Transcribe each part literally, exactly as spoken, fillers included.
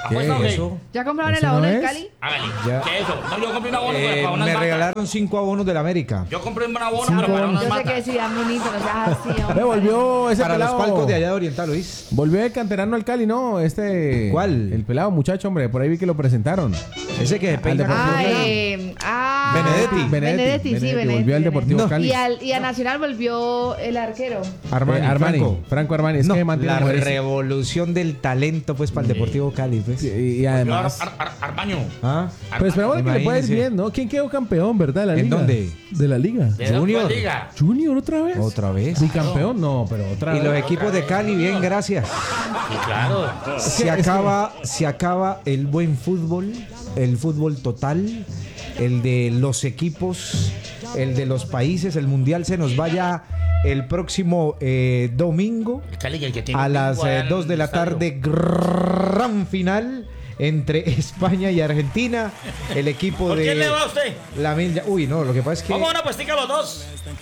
¿Apuesta o qué? ¿Ya compraron el ¿Eso abono no del es? Cali? Hágale. Ya. ¿Qué es eso? No, yo compré un abono Eh, para unas me matas. regalaron cinco abonos del América. Yo compré un abono Cinco pero para abonos. unas Yo sé que matas. decían bonito, no seas así, Ve, hombre. volvió ese Para los pelado. palcos de allá de Oriental, Luis. Volvió el canterano al Cali, ¿no? Este. ¿Cuál? El pelado muchacho, hombre. Por ahí vi que lo presentaron. Ese que se peina. Deportivo Ah, Cali. eh, ah, Benedetti. Benedetti, sí, Benedetti. Volvió al Deportivo No. Cali. Y, al, y a Nacional volvió el arquero. Armani, Eh, Armani. Franco. Franco Armani. Es No, que mantiene la mujeres. revolución del talento, pues, para el Deportivo Cali, pues. Y, y además. Ar- Ar- Armaño. ¿Ah? Pero esperamos que le pueda ir Imagínese. bien, ¿no? ¿Quién quedó campeón, verdad? De la ¿En liga. dónde? De la liga. ¿De dónde Junior. liga? Junior otra vez. ¿Otra vez? Bicampeón, no, pero otra Y vez. los equipos de Cali, bien, gracias. Sí, claro. Se acaba, se acaba el buen fútbol, el fútbol total, el de los equipos, el de los países, el mundial se nos vaya el próximo eh, domingo El Cali, el que tiene a un las equipo allá eh, en dos de el la estadio. tarde, gran final entre España y Argentina. El equipo ¿Por de quién le va a usted? la Milla- Uy, no, lo que pasa es que Vamos a una puestica los dos.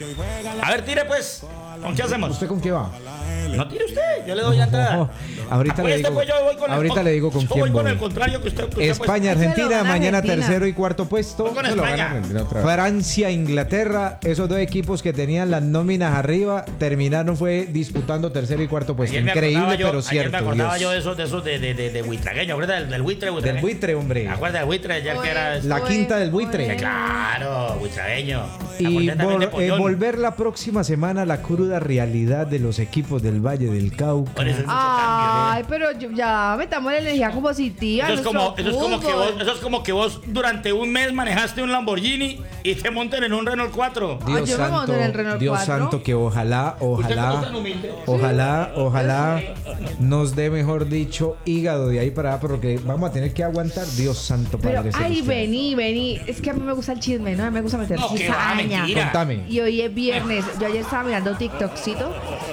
A ver, tire pues. ¿Con qué hacemos? ¿usted con qué va? No tire usted, yo le doy entrada. Oh, ahorita le Apueste, digo, pues, yo voy con el- ahorita le digo con yo quién voy con voy. el contrario que usted. que usted España, Eso lo Argentina, gana mañana Argentina. tercero y cuarto puesto. Voy con Eso lo gana España. Argentina otra vez. Francia, Inglaterra, esos dos equipos que tenían las nóminas arriba, terminaron fue disputando tercero y cuarto puesto. Ayer me acordaba Increíble, yo- pero ayer cierto. me acordaba Dios. yo de esos de esos de, de, de, de buitragueño, ¿acuerdas? Del, del buitre, Del buitragueño. buitre, hombre. ¿Acuerdas del buitre ayer que era? La Oye, quinta del oye. buitre. Claro, buitragueño. Y Acordé también de vol- eh, Pollón. volver la próxima semana a la cruda realidad de los equipos del Valle del Cauca. Por eso es mucho Ay, cambio, pero yo- ya metamos la energía positiva. ¿no? Eso es, como, nuestro eso, es como que fútbol. vos, eso es como que vos durante un mes manejaste un Lamborghini y te monten en un Renault cuatro. Ah, yo me monto en el Renault Dios cuatro. santo, que ojalá, ¿Usted cómo es ojalá, tan humilde? ojalá, ojalá nos dé, mejor dicho, hígado de ahí para allá, porque vamos a tener que aguantar. Dios santo, Pero, Padre ay, celestial. vení, vení. Es que a mí me gusta el chisme, ¿no? A mí me gusta meter No, que va, cizaña. mentira. Contame. Y hoy es viernes. Yo ayer estaba mirando TikTokcito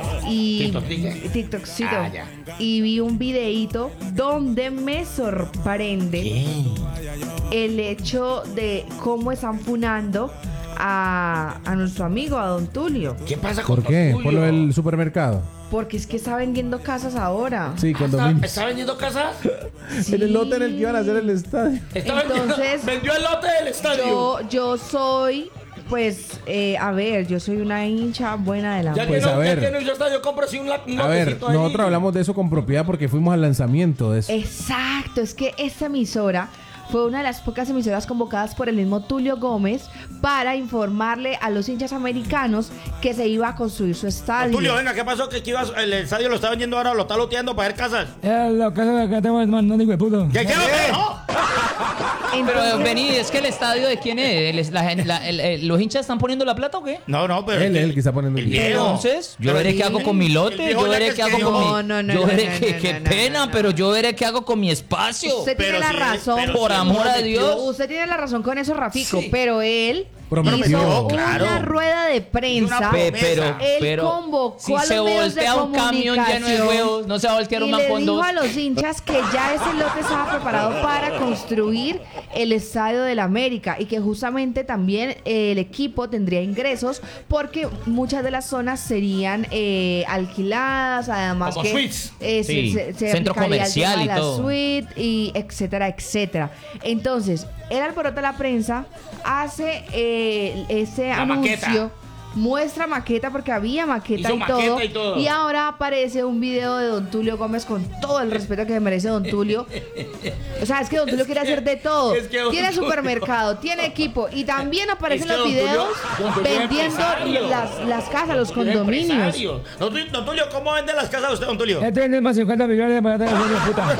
y ¿TikTok qué? TikTokcito Ah, ya. y vi un videíto donde me sorprende el hecho de cómo están funando a, a nuestro amigo, a Don Tulio. ¿Qué pasa con ¿Por qué? Tulio? Por lo del supermercado. Porque es que está vendiendo casas ahora. Sí, ¿Está, condominios. ¿Está vendiendo casas? En el lote en el que iban a hacer el estadio. Está vendiendo- Entonces, vendió el lote del estadio. Yo, yo soy, pues, eh, a ver, yo soy una hincha buena de la Ya Pues, que no, a ver. ya que no hizo estadio, cómprase un, la- un A ver, lotecito ahí. nosotros hablamos de eso con propiedad porque fuimos al lanzamiento de eso. Exacto, es que esta emisora fue una de las pocas emisoras convocadas por el mismo Tulio Gómez para informarle a los hinchas americanos que se iba a construir su estadio. Tulio, venga, ¿qué pasó? Que aquí ibas- el estadio lo está vendiendo ahora, lo está loteando para ver casas. Eh, lo que acá tenemos, hermano, no digo de puto. ¿Qué, qué, qué? No. Pero Entonces, vení, es que el estadio de quién es, El- la gen- la- el- el- ¿los hinchas están poniendo la plata o qué? No, no, pero. Él es el que está poniendo el viejo. Entonces, yo Pero veré el- qué hago con mi el lote, viejo yo ya veré que qué hago escribió- con mi... No, no, no, yo no, veré no, qué, no, qué no, no, pena, no, no. pero yo veré qué hago con mi espacio. usted tiene Pero la sí, razón. pero Por sí, amor a prometió. Dios. Usted tiene la razón con eso, Rafico, Sí. pero él Prometió, hizo claro. una rueda de prensa. Una Pe- promesa. pero, Él pero convocó si a los se medios de voltea un camión lleno de comunicación huevos, no se va a voltear y un man le con dijo dos. a los hinchas que ya ese lote estaba preparado para construir el Estadio del América y que justamente también eh, el equipo tendría ingresos porque muchas de las zonas serían eh, alquiladas, además Como que suites. eh, se- Sí, se, se centro aplicaría el tema comercial de y la todo. suite y etcétera, etcétera. Entonces, el alboroto de la prensa hace eh, ese La anuncio. maqueta. Muestra maqueta porque había maqueta Hizo y, maqueta todo, y todo. y ahora aparece un video de Don Tulio Gómez con todo el respeto que merece Don Tulio. O sea, es que Don Tulio quiere hacer de todo. es que Don Tiene Tulio- supermercado, tiene equipo y también aparecen Es que los Don Tulio- videos Don Tulio es vendiendo empresario. las, las casas, los Don Tulio es condominios. empresario. Don Tulio, Don Tulio, ¿cómo vende las casas usted, Don Tulio? Este tiene más cincuenta millones para tener de puta.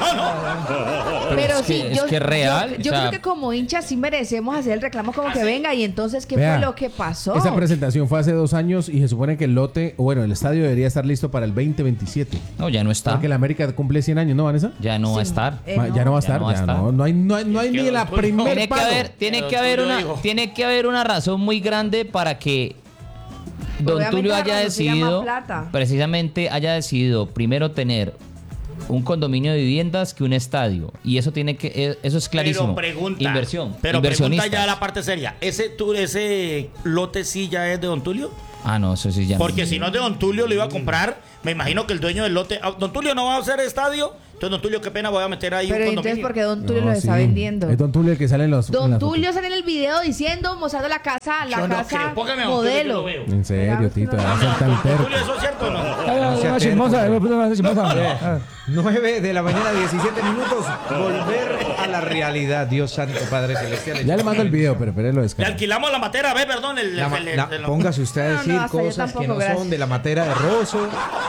Pero es sí, que- es yo, que es real, yo, yo o sea- creo que como hinchas sí merecemos hacer el reclamo como que venga y entonces ¿qué Vea, fue lo que pasó? Esa presentación fue hace dos años y se supone que el lote, o bueno, el estadio debería estar listo para el veinte veintisiete. No, ya no está. Porque la América cumple cien años, ¿no, Vanessa? Ya no va a estar. Eh, Ma- ya no va a estar, Ya no va a ya estar. no, no hay, no hay, no hay Es que ni la Don Tulio- primer Tiene que palo. haber, tiene Don que haber Tulio una, dijo. tiene que haber una razón muy grande para que Don Obviamente Tulio la haya razón se llama decidido, plata. precisamente haya decidido primero tener un condominio de viviendas que un estadio. Y eso tiene que, eh, eso es clarísimo. Pero pregunta. Inversión. Pero pregunta Inversionistas. ya la parte seria. ¿Ese, tu- ese lote sí ya es de Don Tulio? Ah, no, eso sí ya. no. Porque si no es de Don Tulio, lo iba a comprar. Me imagino que el dueño del lote. ah, Don Tulio no va a hacer estadio. Entonces, don Tulio, qué pena, voy a meter ahí Pero un entonces, condominio. ¿por qué Don Tulio No, los está sí. vendiendo? Es Don Tulio el que sale en los. en Don las Tulio sale en el video diciendo, mostrando la casa, la Yo no casa creo, póngame a Don Tulio, yo modelo. lo veo. fotos. En serio, Tito, va a ser tan Don terco. Tulio, ¿eso es cierto o no? Ah, sea Una chismosa, hijo de puta, una chismosa. Ah. nueve de la mañana, diecisiete minutos. Volver a la realidad, Dios Santo Padre Celestial. Ya le mando el video, pero pero él lo Le descarga. alquilamos la matera, ve, perdón. El, La ma- el- el- la- el- póngase usted a No, no, decir hasta yo cosas que tampoco, no gracias. son de la matera de Rosso.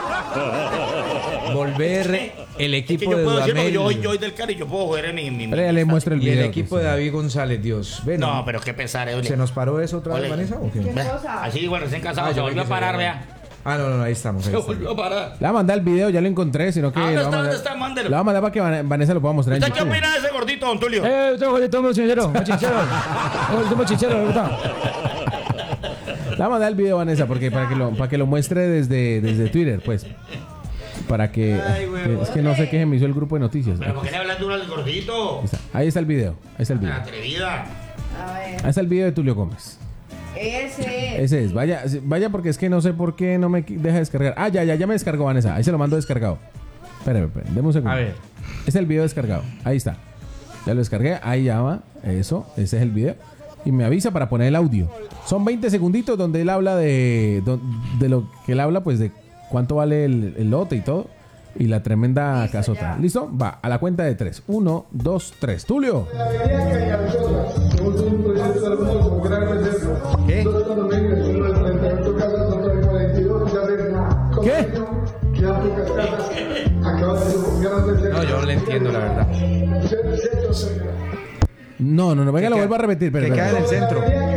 Volver el Es que equipo yo de puedo decir, porque Dudamel yo soy yo soy del Cari, yo puedo jugar en mi... mi- Pero ya le muestro el y el video. equipo que de sí. David González, Dios. Ven, No, pero qué pesar, eh, ole. ¿se nos paró eso otra vez, Ole. Vanessa? ¿O qué? Ve, cosa? así igual recién casado, Ah, se yo volvió a vi que se parar, veía. vea. Ah, no, no, no, ahí estamos. Ahí Se estamos. volvió a parar. Le voy a mandar el video, ya lo encontré, sino que. Ah, ¿dónde lo voy a está? mandar- ¿Dónde está? Mándelo. Lo voy a mandar para que Van- Vanessa lo pueda mostrar en ¿Usted qué YouTube. opina de ese gordito, don Tulio? Eh, usted gordito, muy chinchero, muy chinchero. Gordito, muy chinchero, me gusta. Le voy a mandar el video, Vanessa, porque para que lo, para que lo muestre desde, desde Twitter, pues. Para que. Ay, huevón. Es que no sé qué se me hizo el grupo de noticias. ¿Pero por qué le hablas duro al gordito? Ahí está. Ahí está el video. Ahí está el video. Atrevida. A ver, Ahí está el video de Tulio Gómez. ese. Ese es. Vaya, vaya porque es que no sé por qué no me qui- deja descargar. Ah, ya, ya, ya me descargó, Vanessa. Ahí se lo mando descargado. Espérame, espérame. Deme un segundo. A ver. Este es el video descargado. Ahí está. Ya lo descargué. Ahí ya va. Eso. Ese es el video. Y me avisa para poner el audio. Son veinte segunditos donde él habla de... don- De lo que él habla, pues de cuánto vale el, el lote y todo. Y la tremenda casota. ¿Listo? Va. A la cuenta de tres. Uno, dos, tres. Tulio. ¿Qué? ¿Qué? No, yo no le entiendo, la verdad. No, no, no. Venga, Que lo queda- vuelvo a repetir. Pero, Que pero- queda en el centro.